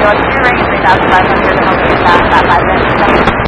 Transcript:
Fabulous. Your rate 3,500 and we'll get that 5 minutes.